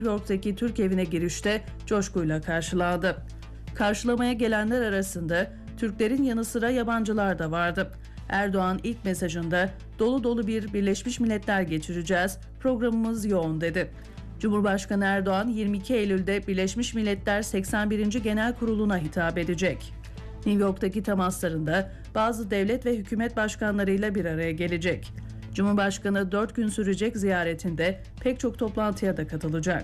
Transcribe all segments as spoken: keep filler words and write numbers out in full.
New York'taki Türk evine girişte coşkuyla karşılandı. Karşılamaya gelenler arasında Türklerin yanı sıra yabancılar da vardı. Erdoğan ilk mesajında dolu dolu bir Birleşmiş Milletler geçireceğiz, programımız yoğun dedi. Cumhurbaşkanı Erdoğan yirmi iki Eylül'de Birleşmiş Milletler seksen birinci Genel Kurulu'na hitap edecek. New York'taki temaslarında bazı devlet ve hükümet başkanlarıyla bir araya gelecek. Cumhurbaşkanı dört gün sürecek ziyaretinde pek çok toplantıya da katılacak.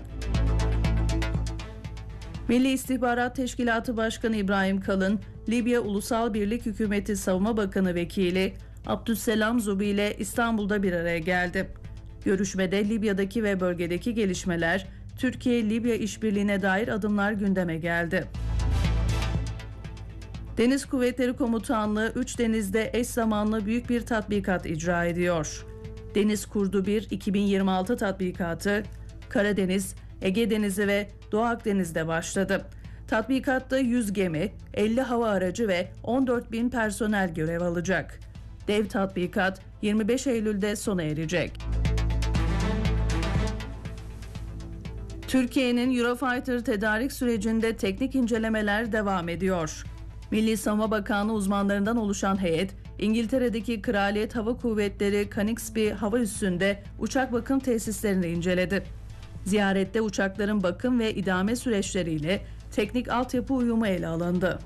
Milli İstihbarat Teşkilatı Başkanı İbrahim Kalın, Libya Ulusal Birlik Hükümeti Savunma Bakanı Vekili Abdüsselam Zubi ile İstanbul'da bir araya geldi. Görüşmede Libya'daki ve bölgedeki gelişmeler, Türkiye-Libya işbirliğine dair adımlar gündeme geldi. Deniz Kuvvetleri Komutanlığı üç denizde eş zamanlı büyük bir tatbikat icra ediyor. Deniz Kurdu bir iki bin yirmi altı tatbikatı Karadeniz, Ege Denizi ve Doğu Akdeniz'de başladı. Tatbikatta yüz gemi, elli hava aracı ve on dört bin personel görev alacak. Dev tatbikat yirmi beş Eylül'de sona erecek. Türkiye'nin Eurofighter tedarik sürecinde teknik incelemeler devam ediyor. Milli Savunma Bakanlığı uzmanlarından oluşan heyet, İngiltere'deki Kraliyet Hava Kuvvetleri Canixby hava üssünde uçak bakım tesislerini inceledi. Ziyarette uçakların bakım ve idame süreçleriyle teknik altyapı uyumu ele alındı.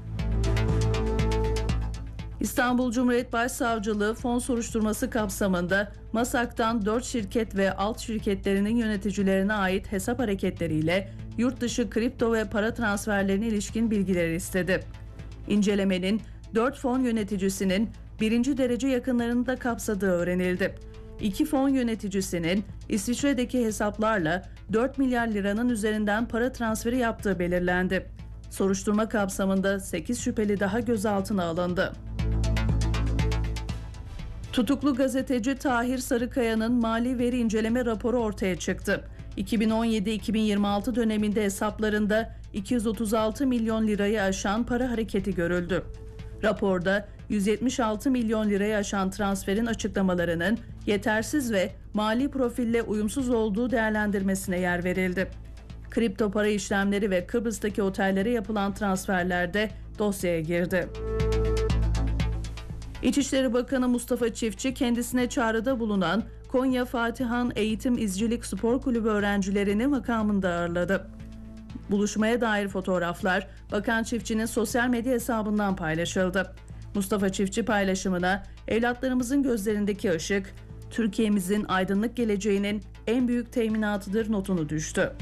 İstanbul Cumhuriyet Başsavcılığı fon soruşturması kapsamında MASAK'tan dört şirket ve alt şirketlerinin yöneticilerine ait hesap hareketleriyle yurt dışı kripto ve para transferlerine ilişkin bilgileri istedi. İncelemenin dört fon yöneticisinin birinci derece yakınlarını da kapsadığı öğrenildi. İki fon yöneticisinin İsviçre'deki hesaplarla dört milyar liranın üzerinden para transferi yaptığı belirlendi. Soruşturma kapsamında sekiz şüpheli daha gözaltına alındı. Tutuklu gazeteci Tahir Sarıkaya'nın mali veri inceleme raporu ortaya çıktı. iki bin on yedi iki bin yirmi altı döneminde hesaplarında iki yüz otuz altı milyon lirayı aşan para hareketi görüldü. Raporda yüz yetmiş altı milyon lirayı aşan transferin açıklamalarının yetersiz ve mali profille uyumsuz olduğu değerlendirmesine yer verildi. Kripto para işlemleri ve Kıbrıs'taki otellere yapılan transferlerde dosyaya girdi. İçişleri Bakanı Mustafa Çiftçi kendisine çağrıda bulunan Konya Fatihan Eğitim İzcilik Spor Kulübü öğrencilerini makamında ağırladı. Buluşmaya dair fotoğraflar Bakan Çiftçi'nin sosyal medya hesabından paylaşıldı. Mustafa Çiftçi paylaşımına "Evlatlarımızın gözlerindeki ışık, Türkiye'mizin aydınlık geleceğinin en büyük teminatıdır" notunu düştü.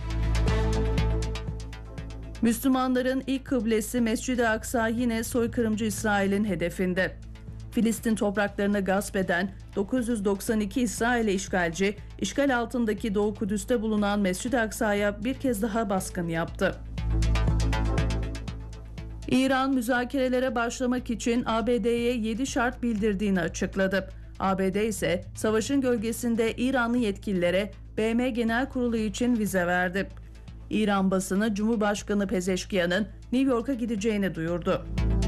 Müslümanların ilk kıblesi Mescid-i Aksa yine soykırımcı İsrail'in hedefinde. Filistin topraklarını gasp eden dokuz yüz doksan iki İsrail'e işgalci, işgal altındaki Doğu Kudüs'te bulunan Mescid-i Aksa'ya bir kez daha baskın yaptı. İran müzakerelere başlamak için A B D'ye yedi şart bildirdiğini açıkladı. A B D ise savaşın gölgesinde İranlı yetkililere B M Genel Kurulu için vize verdi. İran basını Cumhurbaşkanı Pezeşkiyan'ın New York'a gideceğini duyurdu.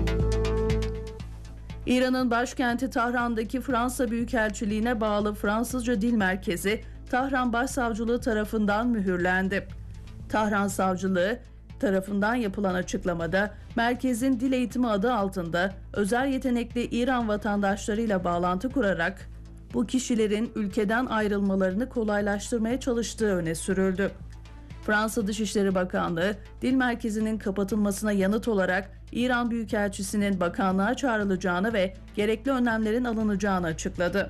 İran'ın başkenti Tahran'daki Fransa Büyükelçiliğine bağlı Fransızca Dil Merkezi Tahran Başsavcılığı tarafından mühürlendi. Tahran Savcılığı tarafından yapılan açıklamada merkezin dil eğitimi adı altında özel yetenekli İran vatandaşlarıyla bağlantı kurarak bu kişilerin ülkeden ayrılmalarını kolaylaştırmaya çalıştığı öne sürüldü. Fransa Dışişleri Bakanlığı, dil merkezinin kapatılmasına yanıt olarak İran Büyükelçisi'nin bakanlığa çağrılacağını ve gerekli önlemlerin alınacağını açıkladı.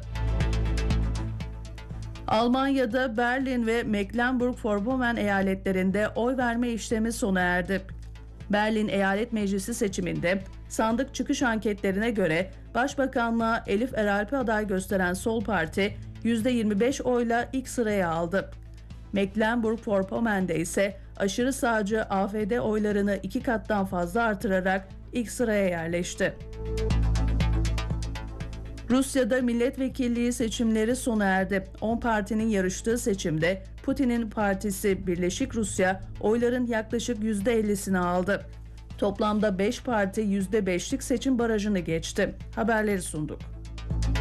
Almanya'da Berlin ve Mecklenburg-Vorpommern eyaletlerinde oy verme işlemi sona erdi. Berlin Eyalet Meclisi seçiminde sandık çıkış anketlerine göre Başbakanlığa Elif Eralp'i aday gösteren Sol Parti yüzde yirmi beş oyla ilk sıraya aldı. Mecklenburg-Vorpommern'de ise aşırı sağcı A F D oylarını iki kattan fazla artırarak ilk sıraya yerleşti. Rusya'da milletvekilliği seçimleri sona erdi. on partinin yarıştığı seçimde Putin'in partisi Birleşik Rusya oyların yaklaşık yüzde ellisini aldı. Toplamda beş parti yüzde beşlik seçim barajını geçti. Haberleri sunduk.